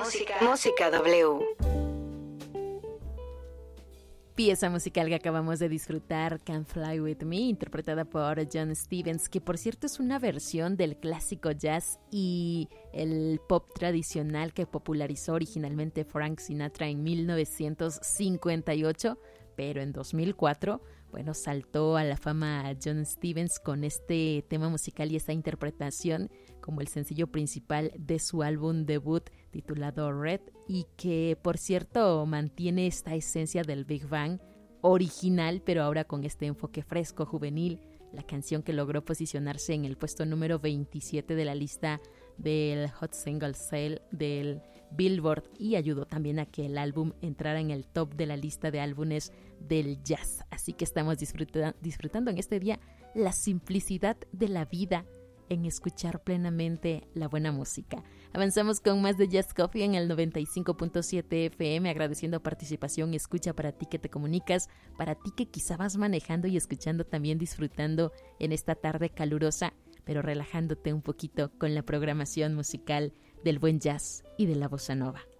Música W. Pieza musical que acabamos de disfrutar, Can't Fly With Me, interpretada por John Stevens, que por cierto es una versión del clásico jazz y el pop tradicional que popularizó originalmente Frank Sinatra en 1958, pero en 2004, bueno, saltó a la fama a John Stevens con este tema musical y esta interpretación como el sencillo principal de su álbum debut titulado Red, y que por cierto mantiene esta esencia del Big Bang original, pero ahora con este enfoque fresco, juvenil. La canción que logró posicionarse en el puesto número 27 de la lista del Hot Single Sale del Billboard y ayudó también a que el álbum entrara en el top de la lista de álbumes del jazz. Así que estamos disfrutando en este día la simplicidad de la vida en escuchar plenamente la buena música. Avanzamos con más de Jazz Coffee en el 95.7 FM, agradeciendo participación y escucha para ti que te comunicas, para ti que quizá vas manejando y escuchando, también disfrutando en esta tarde calurosa, pero relajándote un poquito con la programación musical del buen jazz y de la bossa nova.